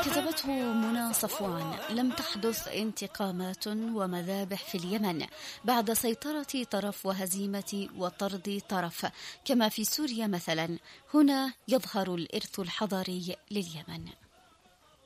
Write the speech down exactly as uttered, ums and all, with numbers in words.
كتبته منى صفوان: لم تحدث انتقامات ومذابح في اليمن بعد سيطرة طرف وهزيمة وطرد طرف كما في سوريا مثلا. هنا يظهر الإرث الحضاري لليمن.